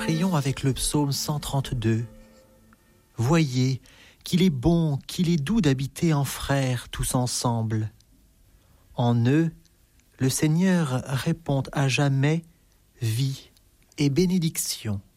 Prions avec le psaume 132. Voyez qu'il est bon, qu'il est doux d'habiter en frères tous ensemble. En eux, le Seigneur répond à jamais vie et bénédiction.